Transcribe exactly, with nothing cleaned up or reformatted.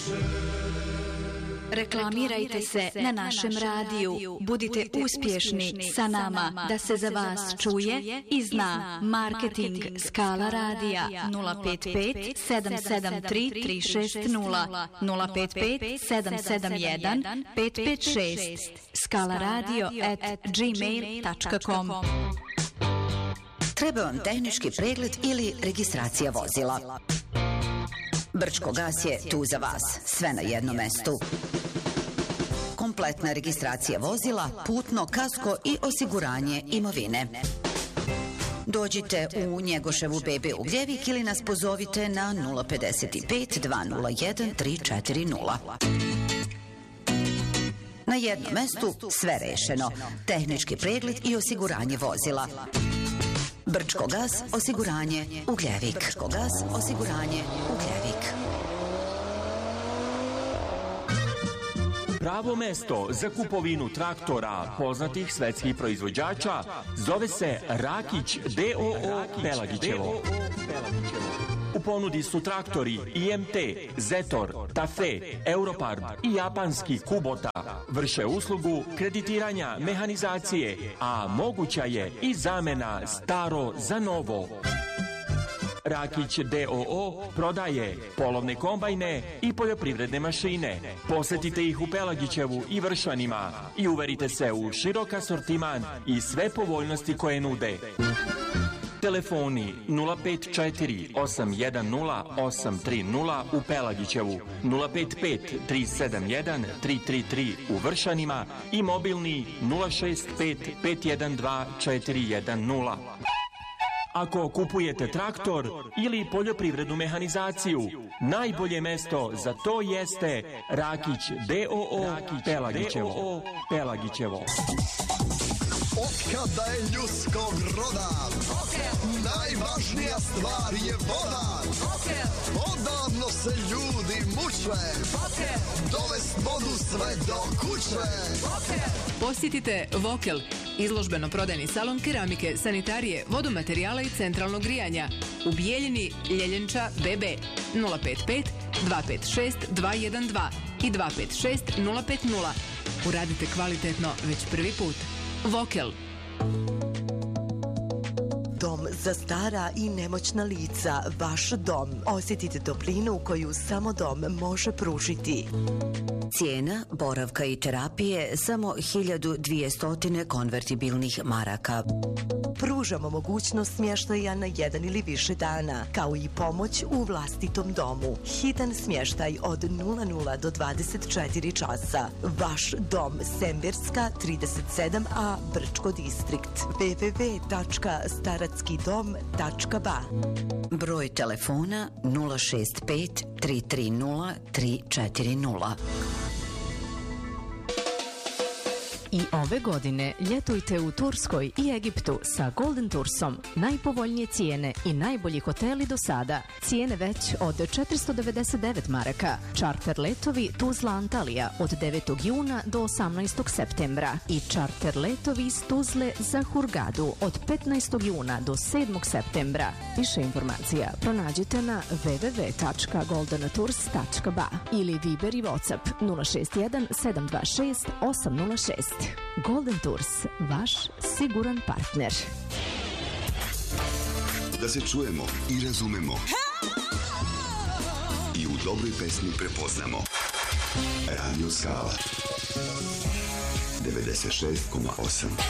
Reklamirajte se na našem radiju. Budite uspješni sa nama da se za vas čuje i zna. Marketing Skala radija nula pet pet sedam sedam tri tri šest nula nula pet pet sedam sedam jedan pet pet šest skala radio at gmail dot com. Treba vam tehnički pregled ili registracija vozila? Brčko gas je tu za vas, sve na jednom mestu. Kompletna registracija vozila, putno, kasko i osiguranje imovine. Dođite u Njegoševu B B Ugljevik ili nas pozovite na nula pet pet dva nula jedan tri četiri nula. Na jednom mestu sve rešeno. Tehnički pregled i osiguranje vozila. Brčko gas, osiguranje Ugljevik. Brčko gas, osiguranje Ugljevik. Pravo mesto za kupovinu traktora poznatih svetskih proizvođača zove se Rakić D O O Pelagićevo. U ponudi su traktori I M T, Zetor, Tafe, Europarb i japanski Kubota. Vrše uslugu kreditiranja mehanizacije, a moguća je i zamena staro za novo. Rakić D O O prodaje polovne kombajne i poljoprivredne mašine. Posetite ih u Pelagićevu i Vršanima i uverite se u širok asortiman i sve povoljnosti koje nude. Telefoni nula pet četiri osam jedan nula osam tri nula u Pelagićevu, nula pet pet tri sedam jedan tri tri tri u Vršanima i mobilni nula šest pet pet jedan dva četiri jedan nula. Ako kupujete traktor ili poljoprivrednu mehanizaciju, najbolje mesto za to jeste Rakić D O O Pelagićevo. Pelagićevo. Otkada je ljudskog roda, najvažnija stvar je voda. Odavno se ljudi muče, dovest vodu sve do kuće. Posjetite Vokel, izložbeno-prodajni salon keramike, sanitarije, vodomaterijala i centralnog grijanja u Bijeljini, Ljeljenča, B B nula pet pet dva pet šest dva jedan dva i dva pet šest nula pet nula. Uradite kvalitetno već prvi put. Vokel. Dom za stara i nemoćna lica, vaš dom. Osjetite toplinu koju samo dom može pružiti. Cijena boravka i terapije samo hiljadu dvjesto konvertibilnih maraka. Pružamo mogućnost smještaja na jedan ili više dana, kao i pomoć u vlastitom domu. Hitan smještaj od nula nula do dvadeset četiri časa. Vaš dom, Semberska trideset sedam A, Brčko distrikt. w w w tačka staratski dom tačka b a. Broj telefona nula šest pet tri tri nula tri četiri nula. I ove godine ljetujte u Turskoj i Egiptu sa Golden Toursom. Najpovoljnije cijene i najbolji hoteli do sada. Cijene već od četiristo devedeset devet maraka. Čarter letovi Tuzla Antalija od devetog juna do osamnaestog septembra. I čarter letovi iz Tuzle za Hurgadu od petnaestog juna do sedmog septembra. Više informacija pronađite na w w w tačka golden tours tačka b a ili Viber i WhatsApp nula šest jedan sedam dva šest osam nula šest. Golden Tours, vaš siguran partner. Da se čujemo i razumemo i u dobroj pesmi prepoznamo. Radio Skala devedeset šest zarez osam.